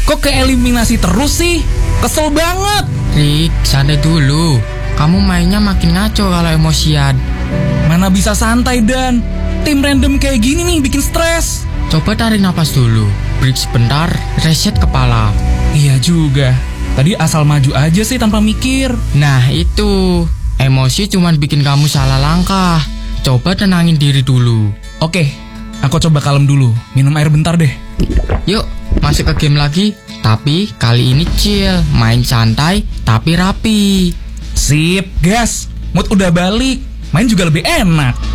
Kok keeliminasi terus sih? Kesel banget. Rick, santai dulu. Kamu mainnya makin ngaco kalau emosian. Mana bisa santai, Dan? Tim random kayak gini nih bikin stres. Coba tarik napas dulu. Break sebentar, reset kepala. Iya juga. Tadi asal maju aja sih tanpa mikir. Nah itu, emosi cuman bikin kamu salah langkah. Coba tenangin diri dulu. Oke, aku coba kalem dulu. Minum air bentar deh. Yuk, masuk ke game lagi. Tapi kali ini chill, main santai tapi rapi. Sip, gas. Mood udah balik. Main juga lebih enak.